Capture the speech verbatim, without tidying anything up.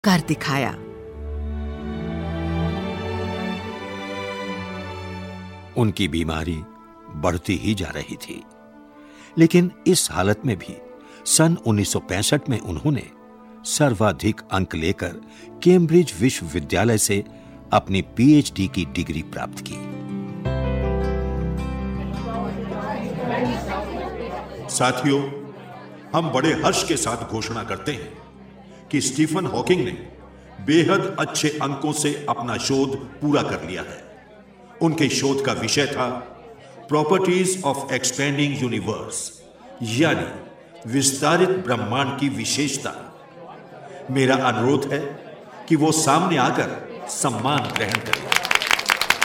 कर दिखाया। उनकी बीमारी बढ़ती ही जा रही थी, लेकिन इस हालत में भी सन उन्नीस सौ पैंसठ में उन्होंने सर्वाधिक अंक लेकर कैम्ब्रिज विश्वविद्यालय से अपनी पीएचडी की डिग्री प्राप्त की। साथियों, हम बड़े हर्ष के साथ घोषणा करते हैं कि स्टीफन हॉकिंग ने बेहद अच्छे अंकों से अपना शोध पूरा कर लिया है। उनके शोध का विषय था प्रॉपर्टीज ऑफ एक्सपेंडिंग यूनिवर्स, यानी विस्तारित ब्रह्मांड की विशेषता। मेरा अनुरोध है कि वो सामने आकर सम्मान ग्रहण करें।